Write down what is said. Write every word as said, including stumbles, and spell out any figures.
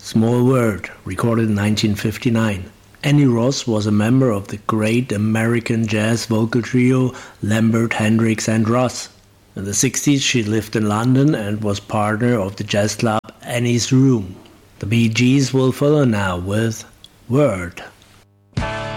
Small World, recorded in nineteen fifty-nine. Annie Ross was a member of the great American jazz vocal trio Lambert, Hendricks and Ross. In the sixties she lived in London and was partner of the jazz club Annie's Room. The Bee Gees will follow now with Word.